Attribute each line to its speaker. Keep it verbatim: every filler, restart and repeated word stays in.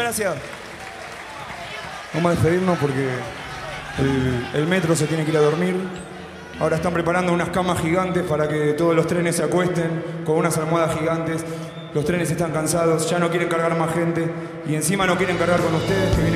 Speaker 1: gracias.
Speaker 2: Vamos a despedirnos porque el, el metro se tiene que ir a dormir. Ahora están preparando unas camas gigantes para que todos los trenes se acuesten con unas almohadas gigantes. Los trenes están cansados, ya no quieren cargar más gente y encima no quieren cargar con ustedes que vienen